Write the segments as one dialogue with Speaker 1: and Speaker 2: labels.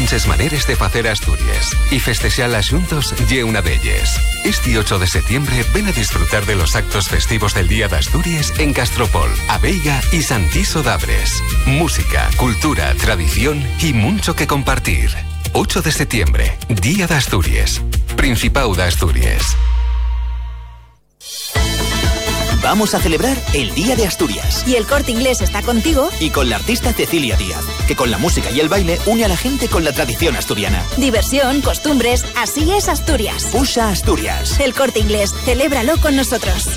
Speaker 1: muchas maneras de facer Asturias y festexalas juntos ye una de ellas. Este 8 de septiembre ven a disfrutar de los actos festivos del Día de Asturias en Castropol, Abeiga y Santiso d'Abres. Música, cultura, tradición y mucho que compartir. 8 de septiembre, Día de Asturias. Principado de Asturias.
Speaker 2: Vamos a celebrar el Día de Asturias.
Speaker 3: Y el Corte Inglés está contigo.
Speaker 2: Y con la artista Cecilia Díaz, que con la música y el baile une a la gente con la tradición asturiana.
Speaker 3: Diversión, costumbres, así es Asturias.
Speaker 2: Usa Asturias.
Speaker 3: El Corte Inglés, celébralo con nosotros.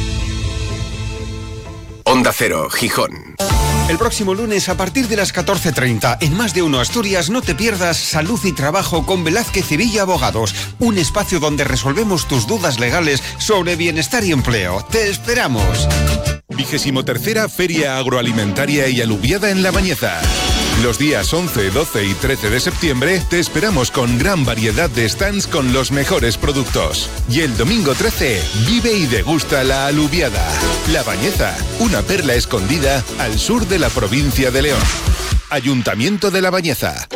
Speaker 4: Onda Cero, Gijón.
Speaker 5: El próximo lunes a partir de las 14:30 en Más de Uno Asturias no te pierdas Salud y Trabajo con Velázquez y Villa Abogados, un espacio donde resolvemos tus dudas legales sobre bienestar y empleo. ¡Te esperamos!
Speaker 6: 23ª Feria Agroalimentaria y Alubiada en La Bañeza. Los días 11, 12 y 13 de septiembre te esperamos con gran variedad de stands con los mejores productos. Y el domingo 13, vive y degusta la alubiada. La Bañeza, una perla escondida al sur de la provincia de León. Ayuntamiento de La Bañeza.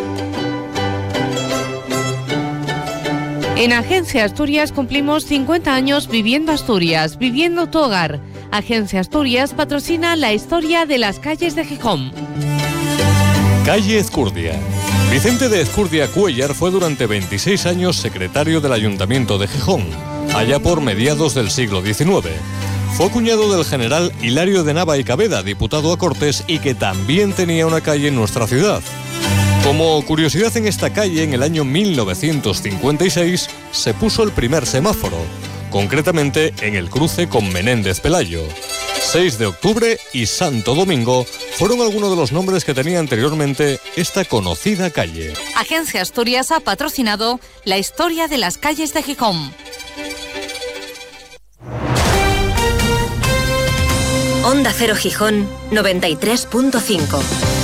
Speaker 7: En Agencia Asturias cumplimos 50 años viviendo Asturias, viviendo tu hogar. Agencia Asturias patrocina la historia de las calles de Gijón.
Speaker 8: Calle Ezcurdia. Vicente de Ezcurdia Cuéllar fue durante 26 años secretario del Ayuntamiento de Gijón, allá por mediados del siglo XIX. Fue cuñado del general Hilario de Nava y Caveda, diputado a Cortes, y que también tenía una calle en nuestra ciudad. Como curiosidad, en esta calle, en el año 1956, se puso el primer semáforo, concretamente en el cruce con Menéndez Pelayo. 6 de octubre y Santo Domingo fueron algunos de los nombres que tenía anteriormente esta conocida calle.
Speaker 7: Agencia Asturias ha patrocinado la historia de las calles de Gijón.
Speaker 9: Onda Cero Gijón 93.5.